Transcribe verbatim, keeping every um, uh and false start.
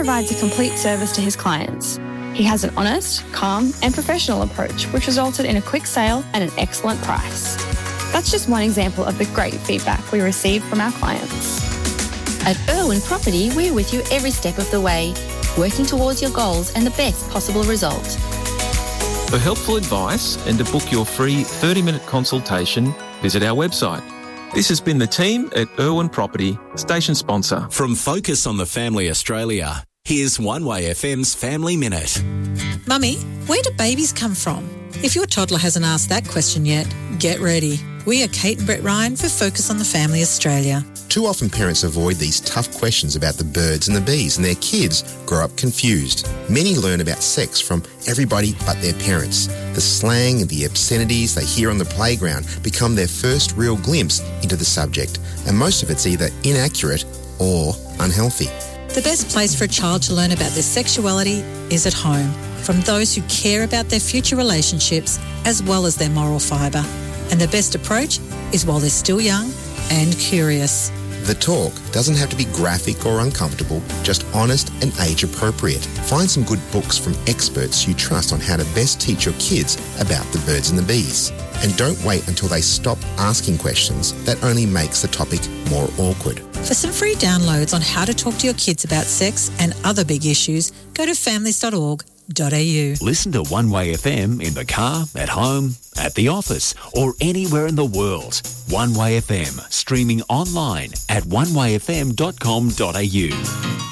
provides a complete service to his clients. He has an honest, calm and professional approach which resulted in a quick sale and an excellent price. That's just one example of the great feedback we receive from our clients. At Irwin Property, we're with you every step of the way, working towards your goals and the best possible result. For helpful advice and to book your free thirty-minute consultation, visit our website. This has been the team at Irwin Property, station sponsor. From Focus on the Family Australia, here's One Way F M's Family Minute. Mummy, where do babies come from? If your toddler hasn't asked that question yet, get ready. We are Kate and Brett Ryan for Focus on the Family Australia. Too often parents avoid these tough questions about the birds and the bees, and their kids grow up confused. Many learn about sex from everybody but their parents. The slang and the obscenities they hear on the playground become their first real glimpse into the subject, and most of it's either inaccurate or unhealthy. The best place for a child to learn about their sexuality is at home, from those who care about their future relationships as well as their moral fibre. And the best approach is while they're still young and curious. The talk doesn't have to be graphic or uncomfortable, just honest and age-appropriate. Find some good books from experts you trust on how to best teach your kids about the birds and the bees. And don't wait until they stop asking questions. That only makes the topic more awkward. For some free downloads on how to talk to your kids about sex and other big issues, go to families dot org dot a u. Listen to One Way F M in the car, at home, at the office, or anywhere in the world. One Way F M, streaming online at one way f m dot com dot a u.